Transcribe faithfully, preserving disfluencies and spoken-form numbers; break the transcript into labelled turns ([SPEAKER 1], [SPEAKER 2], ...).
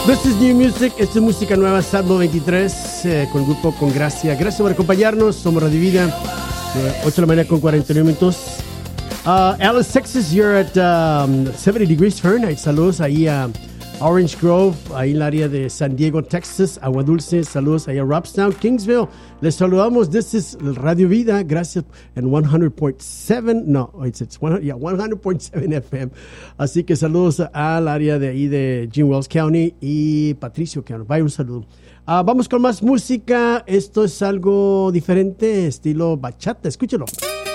[SPEAKER 1] This is New Music, esto es música nueva, Salmo veintitrés, eh, con el grupo Con Gracia. Gracias por acompañarnos, somos Radio Vida, eh, ocho de la mañana con cuarenta y nueve minutos. Uh, Alice, Texas, you're at um, seventy degrees Fahrenheit. Saludos ahí a Orange Grove, ahí en el área de San Diego, Texas. Agua Dulce, saludos ahí a Robstown, Kingsville. Les saludamos, this is Radio Vida, gracias, en one hundred point seven, no, it's, it's one hundred, yeah, one hundred point seven F M. Así que saludos al área de ahí de Jim Wells County y Patricio County. Vaya un saludo. Uh, vamos con más música, esto es algo diferente, estilo bachata, escúchelo.